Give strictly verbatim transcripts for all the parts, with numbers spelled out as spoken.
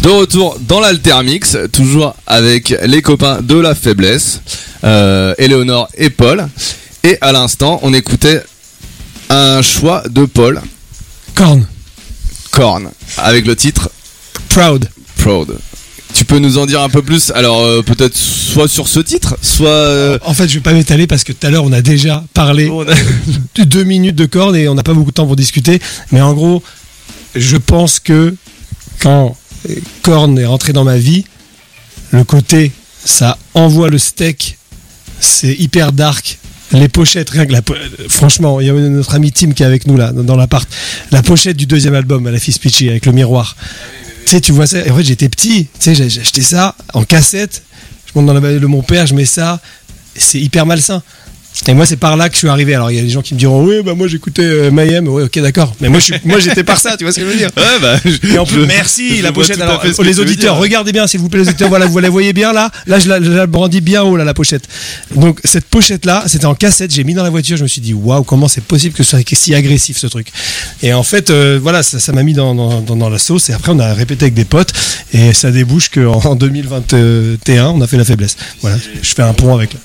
De retour dans l'Altermix, toujours avec les copains de la faiblesse, euh, Éléonore et Paul. Et à l'instant, on écoutait un choix de Paul. Korn. Korn, avec le titre Proud. Proud. Tu peux nous en dire un peu plus? Alors euh, peut-être soit sur ce titre, soit... Euh... En fait, je vais pas m'étaler parce que tout à l'heure, on a déjà parlé On a... de deux minutes de Korn et on n'a pas beaucoup de temps pour discuter. Mais en gros, je pense que quand Korn est rentré dans ma vie, le côté ça envoie le steak, c'est hyper dark. Les pochettes, rien que la po- franchement, il y a notre ami Tim qui est avec nous là dans l'appart. La pochette du deuxième album, Life is Peachy, avec le miroir. Tu sais, tu vois ça. Et en fait, j'étais petit. Tu sais, j'ai, j'ai acheté ça en cassette. Je monte dans la bagnole de mon père, je mets ça. C'est hyper malsain. Et moi, c'est par là que je suis arrivé. Alors, il y a des gens qui me diront, oui, bah moi j'écoutais euh, Mayhem. Oui, ok, d'accord. Mais moi, je suis, moi, j'étais par ça. Tu vois ce que je veux dire? Ouais, bah. Et en plus, je, merci je la pochette. Alors, fait les auditeurs, regardez bien, s'il vous plaît, les auditeurs. Voilà, vous la voyez bien là. Là, je la, je la brandis bien haut là, la pochette. Donc, cette pochette là, c'était en cassette. J'ai mis dans la voiture. Je me suis dit, waouh, comment c'est possible que ce soit si agressif ce truc. Et en fait, euh, voilà, ça, ça m'a mis dans, dans, dans, dans la sauce. Et après, on a répété avec des potes. Et ça débouche qu'en deux mille vingt et un, on a fait la faiblesse. Voilà, je fais un pont avec là.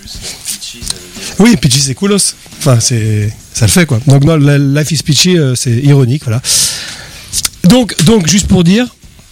Oui, Peachy c'est coolos. Enfin, c'est, ça le fait quoi. Donc, non, Life is Peachy, euh, c'est ironique, voilà. Donc, donc, juste pour dire,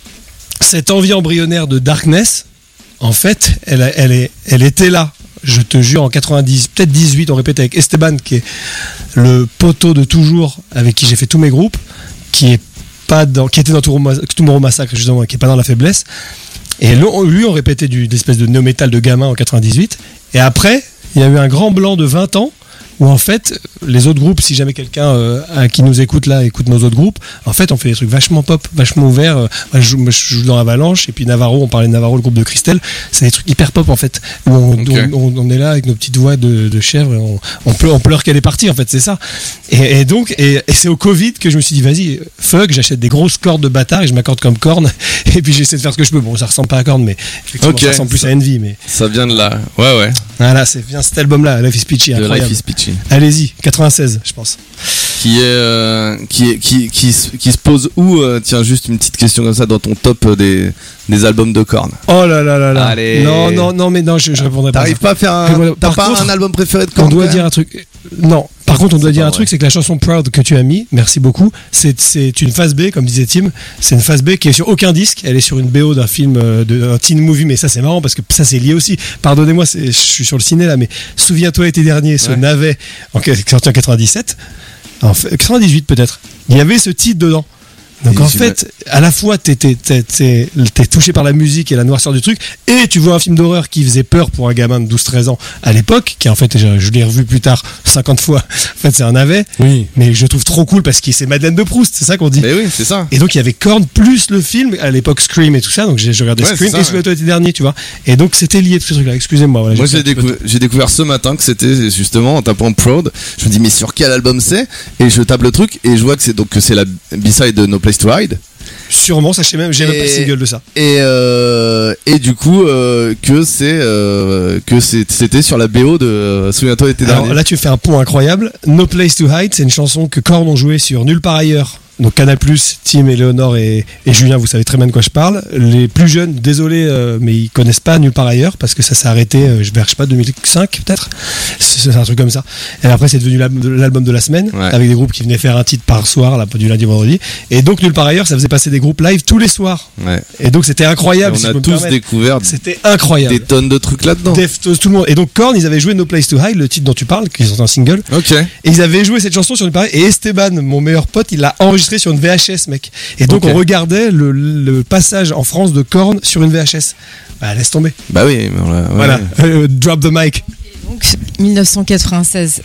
cette envie embryonnaire de darkness, en fait, elle, elle, est, elle était là. Je te jure, en quatre-vingt-dix, peut-être dix-huit, on répétait avec Esteban, qui est le poteau de toujours, avec qui j'ai fait tous mes groupes, qui est pas dans, qui était dans Tomorrow Massacre justement, qui est pas dans la faiblesse. Et lui, on répétait du, d'espèce de néo-metal de gamin en quatre-vingt-dix-huit. Et après, il y a eu un grand blanc de vingt ans où en fait les autres groupes, si jamais quelqu'un euh, qui nous écoute là écoute nos autres groupes, en fait on fait des trucs vachement pop, vachement ouverts. Moi je joue, moi, je joue dans Avalanche et puis Navarro, on parlait de Navarro, le groupe de Christelle, c'est des trucs hyper pop en fait. Où on, okay. on, on, on est là avec nos petites voix de, de chèvre et on, on, pleure, on pleure qu'elle est partie en fait, c'est ça. Et, et donc et, et c'est au Covid que je me suis dit vas-y fuck, j'achète des grosses cordes de bâtard et je m'accorde comme Korn et puis j'essaie de faire ce que je peux. Bon ça ressemble pas à Korn mais effectivement okay. ça ressemble plus ça, à Envy mais ça vient de là. Ouais ouais. Voilà, c'est bien cet album là, Life is Peachy, incroyable. Life is Peachy. Allez-y, quatre-vingt-seize, je pense. Qui est, euh, qui est, qui, qui, qui se pose où euh, tiens, juste une petite question comme ça dans ton top des, des albums de Korn. Oh là là là là. Allez. Non non non mais non, je, je répondrai pas. T'arrives pas à faire un, t'as pas contre, un album préféré de Korn? On doit dire un truc. Non. Par contre, on doit dire un vrai. truc, c'est que la chanson Proud que tu as mis, merci beaucoup, c'est, c'est une phase B, comme disait Tim, c'est une phase B qui est sur aucun disque, elle est sur une B O d'un film, de, d'un teen movie, mais ça c'est marrant parce que ça c'est lié aussi. Pardonnez-moi, c'est, je suis sur le ciné là, mais souviens-toi l'été dernier, ce ouais. navet, en, sorti en quatre-vingt-dix-sept, en fait, quatre-vingt-dix-huit peut-être, il y avait ce titre dedans. Donc en fait, à la fois t'es, t'es, t'es, t'es, t'es touché par la musique et la noirceur du truc, et tu vois un film d'horreur qui faisait peur pour un gamin de douze treize ans à l'époque, qui en fait, je, je l'ai revu plus tard cinquante fois, en fait c'est un navet, oui. mais je trouve trop cool parce que c'est Madeleine de Proust, c'est ça qu'on dit. Mais oui, c'est ça. Et donc il y avait Korn plus le film, à l'époque Scream et tout ça, donc j'ai, j'ai regardé ouais, Scream ça, et celui-là ouais. l'été dernier, tu vois. Et donc c'était lié tous ces trucs-là, excusez-moi. Voilà, Moi j'ai, décou- j'ai découvert ce matin que c'était justement en tapant Proud, je me dis mais sur quel album c'est? Et je tape le truc et je vois que c'est, donc, que c'est la B-side de No Place to Hide. Sûrement, ça je sais même, j'ai et, même pas le single de ça. Et euh, et du coup euh, que c'est euh, que c'est, c'était sur la B O de euh, Souviens-toi l'été dernier. Alors là tu fais un pont incroyable. No Place to Hide, c'est une chanson que Korn ont joué sur Nulle part ailleurs. Donc Canal+, Tim, Éléonore et, et Julien, vous savez très bien de quoi je parle. Les plus jeunes, désolé, euh, mais ils connaissent pas Nulle part ailleurs parce que ça s'est arrêté, euh, je sais pas, deux mille cinq peut-être. C'est, c'est un truc comme ça. Et après c'est devenu l'album de la semaine ouais. avec des groupes qui venaient faire un titre par soir, là, du lundi au vendredi. Et donc Nulle part ailleurs, ça faisait passer des groupes live tous les soirs. Ouais. Et donc c'était incroyable. Et on si a tous permettre. découvert. C'était incroyable. Des tonnes de trucs là-dedans. Deftones, tout le monde. Et donc Korn, ils avaient joué No Place to Hide, le titre dont tu parles, qui sont un single. Ok. Et ils avaient joué cette chanson sur Nulle part ailleurs. Et Esteban, mon meilleur pote, il l'a enregistré sur une V H S, mec. Et donc okay. on regardait le, le passage en France de Korn sur une V H S. Bah laisse tomber. Bah oui, mais on l'a, ouais. Voilà. Euh, drop the mic. Et donc dix-neuf cent quatre-vingt-seize.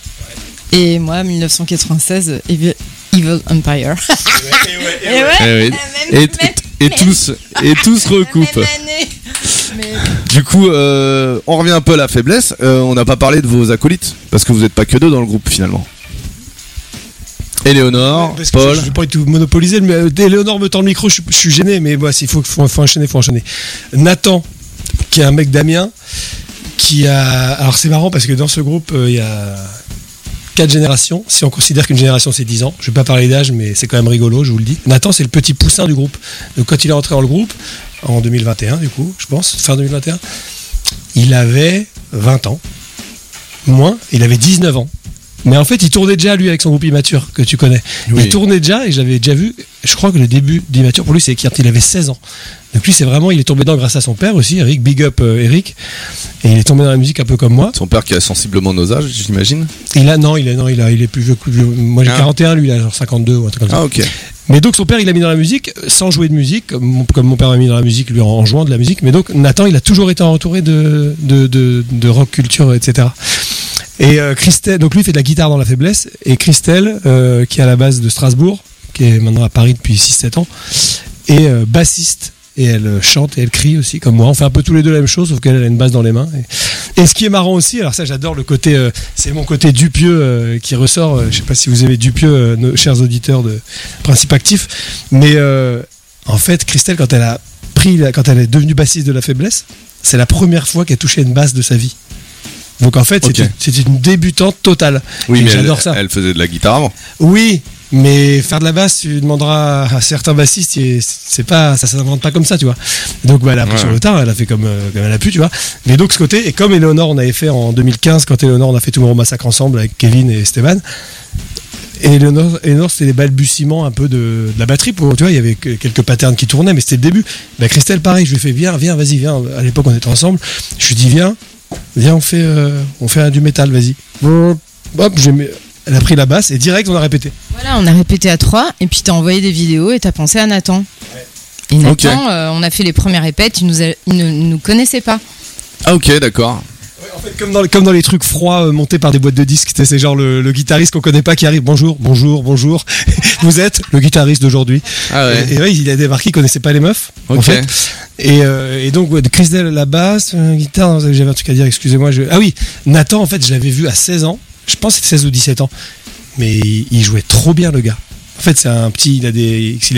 Et moi dix-neuf cent quatre-vingt-seize, Evil, Evil Empire. Et, ouais, et, ouais, et, ouais. et, ouais. et, ouais. et, et, et tous et tous recoupent. Mais... Du coup, euh, on revient un peu à la faiblesse. Euh, on n'a pas parlé de vos acolytes parce que vous n'êtes pas que deux dans le groupe finalement. Éléonore, ouais, Paul. Je ne vais pas tout monopoliser, mais Éléonore me tend le micro, je, je suis gêné, mais bah, il faut, faut, faut enchaîner, faut enchaîner. Nathan, qui est un mec d'Amiens, qui a. Alors c'est marrant parce que dans ce groupe, il euh, y a quatre générations, si on considère qu'une génération c'est dix ans. Je vais pas parler d'âge, mais c'est quand même rigolo, je vous le dis. Nathan, c'est le petit poussin du groupe. Donc quand il est rentré dans le groupe, en deux mille vingt et un du coup, je pense, fin deux mille vingt et un, il avait vingt ans. Moins, il avait dix-neuf ans. Mais en fait, il tournait déjà, lui, avec son groupe Immature, que tu connais. Oui. Il tournait déjà, et j'avais déjà vu, je crois que le début d'Immature, pour lui, c'est quand il avait seize ans. Donc lui, c'est vraiment, il est tombé dedans grâce à son père aussi, Eric, big up euh, Eric. Et il est tombé dans la musique un peu comme moi. Son père qui a sensiblement nos âges, j'imagine. Il a, non, il a, non, il a, il est plus vieux que lui. Moi, j'ai ah. quarante et un, lui, il a genre cinquante-deux ou un truc comme ça. Ah, ok. Mais donc son père il l'a mis dans la musique sans jouer de musique, comme, comme mon père m'a mis dans la musique lui en, en jouant de la musique. Mais donc Nathan il a toujours été entouré de, de, de, de rock culture, et cetera. Et euh, Christelle, donc lui il fait de la guitare dans La Faiblesse, et Christelle euh, qui est à la base de Strasbourg, qui est maintenant à Paris depuis six sept ans, est euh, bassiste. Et elle chante et elle crie aussi comme moi. On fait un peu tous les deux la même chose, sauf qu'elle elle a une basse dans les mains. Et, et ce qui est marrant aussi, alors ça j'adore le côté, euh, c'est mon côté Dupieux euh, qui ressort. Euh, je sais pas si vous avez Dupieux, euh, nos chers auditeurs de Principe Actif, mais euh, en fait Christelle quand elle a pris, quand elle est devenue bassiste de La Faiblesse, c'est la première fois qu'elle touchait une basse de sa vie. Donc en fait okay. c'était, c'était une débutante totale. Oui, et mais j'adore elle, ça. Elle faisait de la guitare avant. Oui. Mais faire de la basse, tu demanderas à certains bassistes, c'est pas, ça s'invente pas comme ça, tu vois. Donc bah, elle a pris ouais. sur le tard, elle a fait comme, euh, comme elle a pu, tu vois. Mais donc ce côté, et comme Eleonore on avait fait en deux mille quinze, quand Eleonore on a fait Tomorrow Massacre ensemble avec Kevin et Stéphane. Et Eleonore, Eleonore c'était les balbutiements un peu de, de la batterie, pour, tu vois, il y avait quelques patterns qui tournaient, mais c'était le début. Bah, Christelle pareil, je lui ai fait viens, viens, vas-y, viens. À l'époque on était ensemble, je lui ai dit viens, viens, on fait, euh, on fait un, du métal, vas-y. Hop, j'ai mis. Elle a pris la basse et direct on a répété. Voilà, on a répété à trois et puis t'as envoyé des vidéos et t'as pensé à Nathan. Ouais. Et Nathan, okay. euh, on a fait les premières répètes, il, nous a, il ne nous connaissait pas. Ah ok, d'accord. Ouais, en fait, comme dans, comme dans les trucs froids euh, montés par des boîtes de disques, c'est genre le, le guitariste qu'on connaît pas qui arrive. Bonjour, bonjour, bonjour. Vous êtes le guitariste d'aujourd'hui. Ah ouais. Et, et ouais, il a débarqué, il connaissait pas les meufs. Ok. En fait. Et, euh, et donc ouais, Christelle la basse, euh, guitare. J'avais un truc à dire. Excusez-moi. Je... Ah oui, Nathan en fait, je l'avais vu à seize ans. Je pense que c'était seize ou dix-sept ans. Mais il jouait trop bien le gars. En fait c'est un petit, il a des, il